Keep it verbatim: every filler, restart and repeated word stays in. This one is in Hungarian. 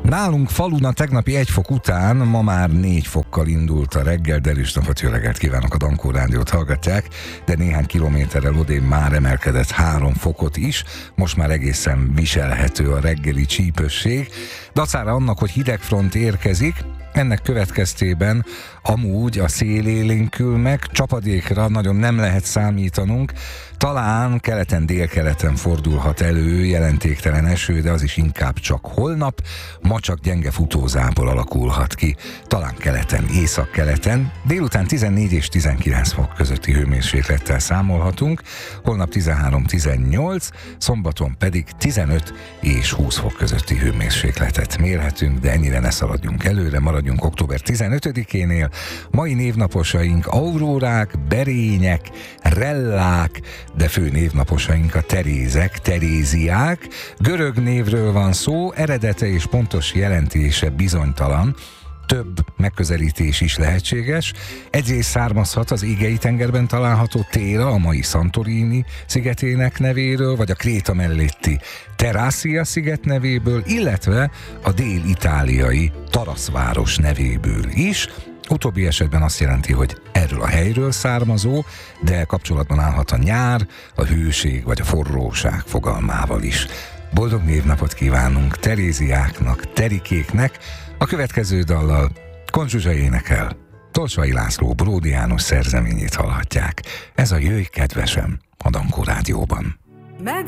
Nálunk falun a tegnapi egy fok után ma már négy fokkal indult a reggel, de erős napot, jó reggelt kívánok, a Dankó Rádiót hallgatják, de néhány kilométerrel odébb már emelkedett három fokot is, most már egészen viselhető a reggeli csípősség, dacára annak, hogy hidegfront érkezik. Ennek következtében amúgy a szél élénkül meg, csapadékra nagyon nem lehet számítanunk, talán keleten, délkeleten fordulhat elő jelentéktelen eső, de az is inkább csak holnap, ma csak gyenge futózápor alakulhat ki, talán keleten, északkeleten, délután tizennégy és tizenkilenc fok közötti hőmérséklettel számolhatunk, holnap tizenhárom-tizennyolc, szombaton pedig tizenöt és húsz fok közötti hőmérsékletet mérhetünk, de ennyire ne szaladjunk előre, maradjunk október tizenötödikénél. Mai névnaposaink Aurórák, Berények, Rellák, de fő névnaposaink a Terézek, Teréziák. Görög névről van szó, eredete és pontos jelentése bizonytalan, több megközelítés is lehetséges. Egyrészt származhat az Égei tengerben található Téra, a mai Santorini szigetének nevéről, vagy a Kréta melletti Terászia sziget nevéből, illetve a dél-itáliai Taraszváros nevéből is. Utóbbi esetben azt jelenti, hogy erről a helyről származó, de kapcsolatban állhat a nyár, a hőség vagy a forróság fogalmával is. Boldog névnapot kívánunk Teréziáknak, Terikéknek. A következő dallal Kont Zsuzsa énekel, Tolcsai László Bródi János szerzeményét hallhatják. Ez a Jöjj kedvesem a Dankó Rádióban. Meg